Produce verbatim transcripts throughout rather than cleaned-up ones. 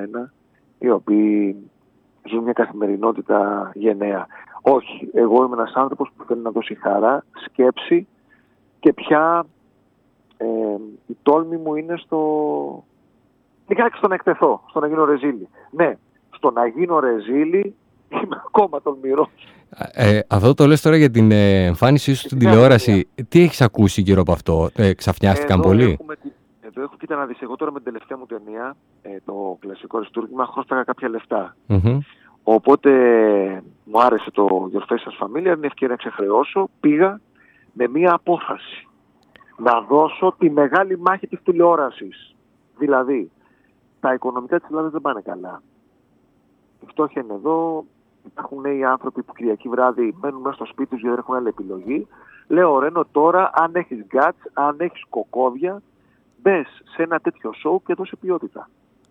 μένα, οι οποίοι ζουν μια καθημερινότητα γενναία. Όχι, εγώ είμαι ένας άνθρωπος που θέλει να δώσει χαρά, σκέψη και πια ε, η τόλμη μου είναι στο... λιγάκι στο να εκτεθώ, στο να γίνω ρεζίλι. Ναι, στο να γίνω ρεζίλι είμαι ακόμα τολμηρός. Ε, αυτό το λες τώρα για την ε, εμφάνισή σου στην τηλεόραση. Τι έχεις ακούσει γύρω από αυτό, ε, ξαφνιάστηκαν εδώ πολύ? Έχουμε, εδώ έχω, κοίτα να δεις, εγώ τώρα με την τελευταία μου ταινία, ε, το κλασικό αριστούργημα, χρώσταγα κάποια λεφτά. Mm-hmm. Οπότε μου άρεσε το Your Face as Familiar, είναι ευκαιρία να ξεχρεώσω. Πήγα με μία απόφαση να δώσω τη μεγάλη μάχη της τηλεόρασης. Δηλαδή, τα οικονομικά της Ελλάδας δεν πάνε καλά. Η φτώχεια είναι εδώ. Υπάρχουν νέοι άνθρωποι που Κυριακή βράδυ μένουν μέσα στο σπίτι τους γιατί δεν έχουν άλλη επιλογή. Λέω, Ρένο, τώρα αν έχεις guts, αν έχεις κοκόβια, μπες σε ένα τέτοιο show και δώσε ποιότητα.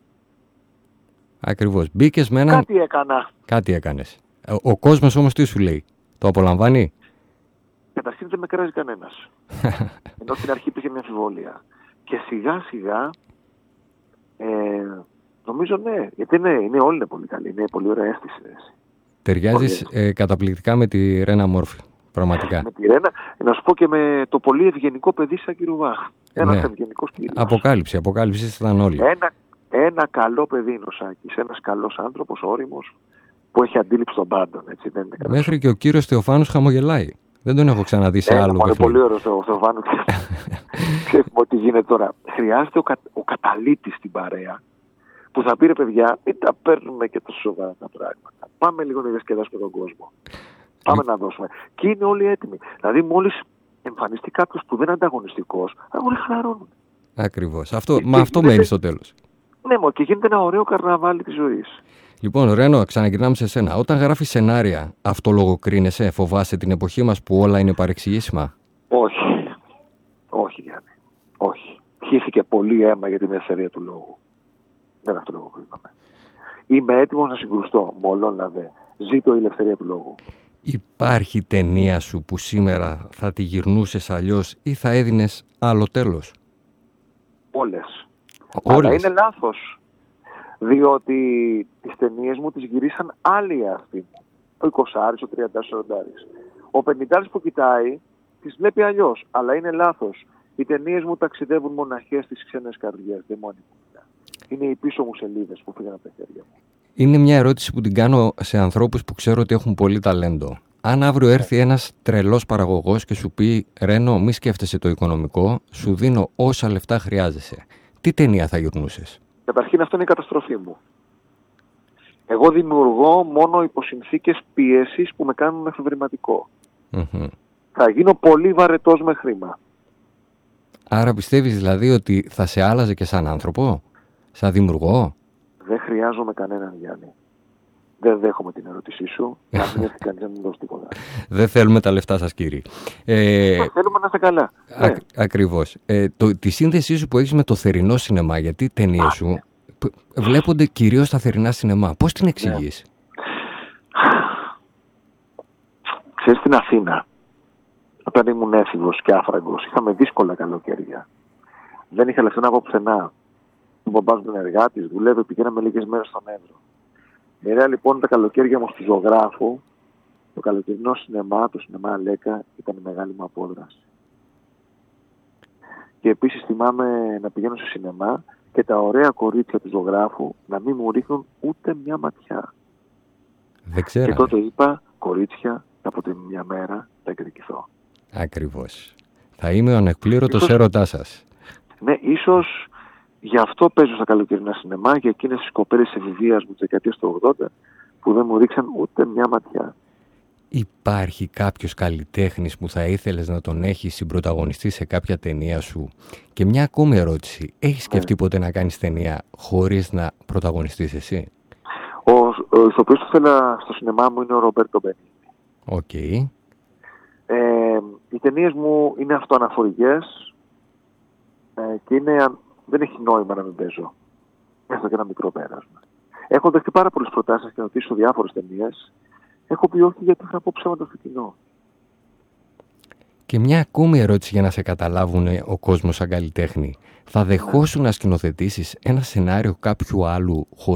Ακριβώς. Μπήκες με έναν... Κάτι έκανα. Κάτι έκανες. Ο, ο κόσμος όμως τι σου λέει? Το απολαμβάνει? Καταρχήν δεν με κράζει κανένας. Ενώ στην αρχή υπήρχε μια αμφιβολία. Και σιγά σιγά, ε, νομίζω ναι, γιατί είναι, είναι όλοι είναι πολύ καλοί, είναι πολύ ωραία αίσθηση. Ταιριάζεις ε, καταπληκτικά με τη Ρένα Μόρφη, πραγματικά. Με τη Ρένα, να σου πω και με το πολύ ευγενικό παιδί σαν Κυρουβάχ. Ένας ναι. ευγενικός κύριος. Αποκάλυψη, αποκάλυψη ήταν όλοι. Ένα, ένα καλό παιδί είναι ο Σάκης, ένας καλός άνθρωπος, όριμος, που έχει αντίληψη των πάντων. Έτσι, δεν είναι μέχρι και ο κύριος Θεοφάνος χαμογελάει. Δεν τον έχω ξαναδεί σε ε, άλλο παιχνίδι. Είναι πολύ ωραίο ο Θεοφάνος. Ξέρουμε ότι γίνεται τώρα. Χρειάζεται ο, κα, ο καταλήτης στην παρέα που θα πει, ρε παιδιά, μην τα παίρνουμε και τόσο σοβαρά τα πράγματα. Πάμε λίγο να διασκεδάσουμε τον κόσμο. Πάμε να δώσουμε. Και είναι όλοι έτοιμοι. Δηλαδή, μόλις εμφανιστεί κάποιος που δεν είναι ανταγωνιστικός, όλοι χαλαρώνουν. Ακριβώς. Αυτό, μα αυτό μένει στο τέλος. Ναι, μόνο και γίνεται ένα ωραίο καρναβάλι της ζωής. Λοιπόν, Ρένο, ξαναγυρνάμε σε σένα. Όταν γράφεις σενάρια, αυτολογοκρίνεσαι, φοβάσαι την εποχή μας που όλα είναι παρεξηγήσιμα? Όχι. Όχι, Γιάννη. Όχι. Χύθηκε πολύ αίμα για την ελευθερία του λόγου. Δεν αυτολογοκρίνομαι. Είμαι έτοιμος να συγκρουστώ. Μολόνα δε. Ζήτω η ελευθερία του λόγου. Υπάρχει ταινία σου που σήμερα θα τη γυρνούσες αλλιώς ή θα έδινες άλλο τέλος? Όλες. Όλες. Αλλά είναι λάθος. Διότι τις ταινίες μου τις γυρίσαν άλλοι αυτοί. Ο εικοσάρης, ο τριαντάρης, ο ογδάρης. Ο πενηντάρης που κοιτάει τις βλέπει αλλιώς. Αλλά είναι λάθος. Οι ταινίες μου ταξιδεύουν μοναχές στις ξένες καρδιές. Δεν μόνο είναι οι πίσω μου σελίδες που φύγαν από τα χέρια μου. Είναι μια ερώτηση που την κάνω σε ανθρώπους που ξέρω ότι έχουν πολύ ταλέντο. Αν αύριο έρθει ένας τρελός παραγωγός και σου πει, Ρένο, μη σκέφτεσαι το οικονομικό, σου δίνω όσα λεφτά χρειάζεσαι, τι ταινία θα γυρνούσες? Καταρχήν αυτό είναι η καταστροφή μου. Εγώ δημιουργώ μόνο υπό συνθήκες πίεσης που με κάνουν εφευρηματικό. Mm-hmm. Θα γίνω πολύ βαρετός με χρήμα. Άρα πιστεύεις δηλαδή ότι θα σε άλλαζε και σαν άνθρωπο, σαν δημιουργό? Δεν χρειάζομαι κανέναν, Γιάννη. Δεν δέχομαι την ερώτησή σου. Να μην έρθει κανείς να μην δώσει τίποτα. Δεν θέλουμε τα λεφτά σας, κύριε. Ε, ε, θέλουμε να είστε καλά. Α, ναι. Ακριβώς. Ε, το, τη σύνδεσή σου που έχεις με το θερινό σινεμά, γιατί οι ταινίες σου ναι. βλέπονται κυρίως στα θερινά σινεμά. Πώς την εξηγείς? Ναι. Ξέρεις, στην Αθήνα, όταν ήμουν έφηβος και άφραγκος, είχαμε δύσκολα καλοκαίρια. Δεν είχα λεφτά να πω πουθενά. Ο μπαμπάς μου είναι εργάτης, δουλεύει, πηγαίναμε λίγες μέρες στον Εύρο. Μοιραία λοιπόν τα καλοκαίρια μου στη Ζωγράφου, το καλοκαιρινό σινεμά, το σινεμά Αλέκα, ήταν η μεγάλη μου απόδραση. Και επίσης θυμάμαι να πηγαίνω σε σινεμά και τα ωραία κορίτσια του Ζωγράφου να μην μου ρίχνουν ούτε μια ματιά. Δεν ξέρω. Και τότε είπα, κορίτσια, από την μια μέρα θα εκδικηθώ. Ακριβώς. Θα είμαι ο ανεκπλήρωτος ίσως... έρωτάς σας. Ναι, ίσως γι' αυτό παίζω στα καλοκαιρινά σινεμά, για εκείνες τις κοπέλες εφηβείας μου της δεκαετίας του ογδόντα που δεν μου ρίξαν ούτε μια ματιά. Υπάρχει κάποιος καλλιτέχνης που θα ήθελες να τον έχεις συμπρωταγωνιστεί σε κάποια ταινία σου? Και μια ακόμη ερώτηση. Έχεις σκεφτεί ναι. ποτέ να κάνεις ταινία χωρίς να πρωταγωνιστείς εσύ? Ο, ο ηθοποιός που θέλω στο σινεμά μου είναι ο Ρομπέρτο Μπενίνι. Οκ. Okay. Ε, οι ταινίες μου είναι αυτοαναφορικές ε, και είναι, δεν έχει νόημα να μην παίζω. Έστω και ένα μικρό πέρασμα. Έχω δεχτεί πάρα πολλές προτάσεις και να ρωτήσω διάφορες ταινίες. Έχω πει όχι γιατί θα πω ψέματα στο κοινό. Και μια ακόμη ερώτηση για να σε καταλάβουν ο κόσμος σαν καλλιτέχνη. Θα δεχόσουν να σκηνοθετήσεις ένα σενάριο κάποιου άλλου χωρίς